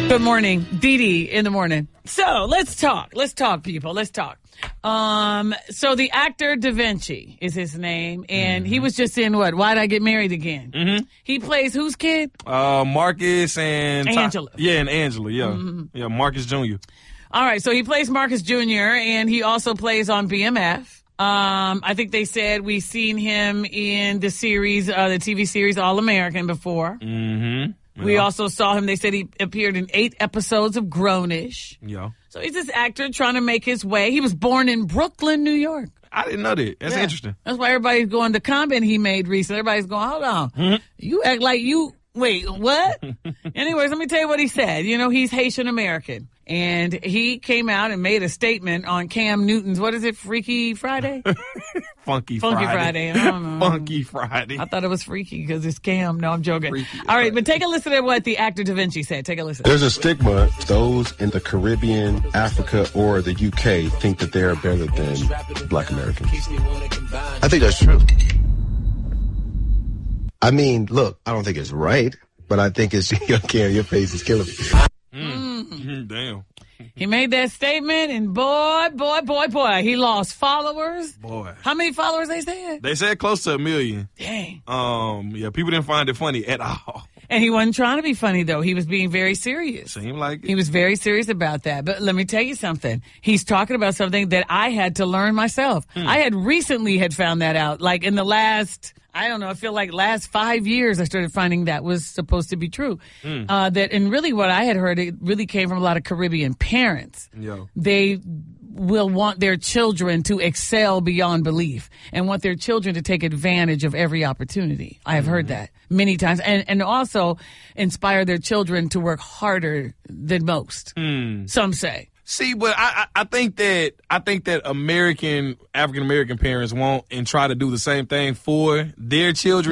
Good morning. Dee Dee in the morning. So let's talk. Let's talk, people. Let's talk. So the actor Da Vinci is his name, and he was just in what? Why'd I Get Married Again? Mm-hmm. He plays whose kid? Marcus and Angela. and Angela, yeah. Yeah, Marcus Jr. All right, so he plays Marcus Jr., and he also plays on BMF. I think they said we've seen him in the series, the TV series All American before. Mm-hmm. We also saw him. They said he appeared in 8 episodes of Grownish. Yeah. So he's this actor trying to make his way. He was born in Brooklyn, New York. I didn't know that. That's interesting. That's why everybody's going, the comment he made recently, everybody's going, hold on. Mm-hmm. You act like you, wait, what? Anyways, let me tell you what he said. You know, he's Haitian American. And he came out and made a statement on Cam Newton's, what is it, Freaky Friday? Funky Friday. I don't know. Funky Friday. I thought it was freaky because it's Cam. No, I'm joking. Freaky, all right, but take a listen to what the actor Da Vinci said. Take a listen. There's a stigma. Those in the Caribbean, Africa, or the UK think that they're better than Black Americans. I think that's true. I mean, look, I don't think it's right, but I think it's, Cam, your face is killing me. Damn. He made that statement, and boy, he lost followers. Boy. How many followers they said? They said close to 1 million. Dang. Yeah, people didn't find it funny at all. And he wasn't trying to be funny, though. He was being very serious. Seemed like it. He was very serious about that. But let me tell you something. He's talking about something that I had to learn myself. I had recently found that out, like in the last, I don't know, I feel like last 5 years I started finding that was supposed to be true. And really what I had heard, it really came from a lot of Caribbean parents. Yo. They will want their children to excel beyond belief and want their children to take advantage of every opportunity. I have heard that many times. And also inspire their children to work harder than most, some say. See, but I think that African American parents want and try to do the same thing for their children.